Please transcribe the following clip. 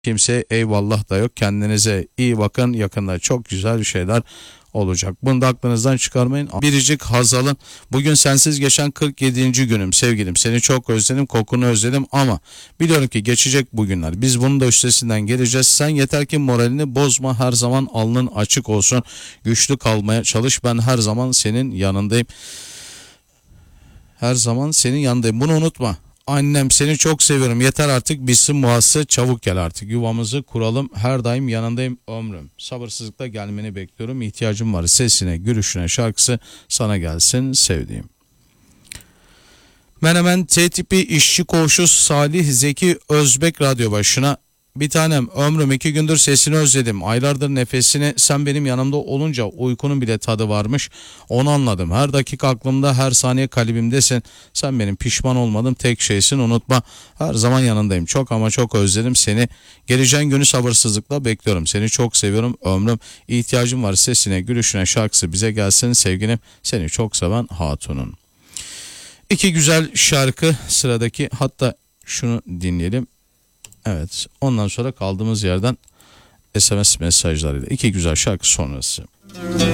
Kimseye eyvallah da yok. Kendinize iyi bakın. Yakında çok güzel şeyler olacak. Bunu da aklınızdan çıkarmayın. Biricik Hazal'ın bugün sensiz geçen 47. günüm sevgilim. Seni çok özledim, kokunu özledim ama biliyorum ki geçecek bu günler. Biz bunun da üstesinden geleceğiz. Sen yeter ki moralini bozma. Her zaman alnın açık olsun. Güçlü kalmaya çalış. Ben her zaman senin yanındayım. Her zaman senin yanındayım. Bunu unutma. Annem seni çok seviyorum. Yeter artık bitsin muhası. Çabuk gel artık. Yuvamızı kuralım. Her daim yanındayım ömrüm. Sabırsızlıkla gelmeni bekliyorum. İhtiyacım var. Sesine, gülüşüne, şarkısı sana gelsin sevdiğim. Menemen T tipi işçi koğuşu Salih Zeki Özbek radyo başına. Bir tanem ömrüm 2 gündür sesini özledim. Aylardır nefesini sen benim yanımda olunca uykunun bile tadı varmış. Onu anladım. Her dakika aklımda her saniye kalbimdesin. Sen benim pişman olmadığım tek şeysin unutma. Her zaman yanındayım. Çok ama çok özledim seni. Geleceğin günü sabırsızlıkla bekliyorum. Seni çok seviyorum ömrüm. İhtiyacım var sesine gülüşüne şarkısı bize gelsin sevgilim. Seni çok seven hatunun. 2 güzel şarkı sıradaki hatta şunu dinleyelim. Evet, ondan sonra kaldığımız yerden SMS mesajlarıyla 2 güzel şarkı sonrası.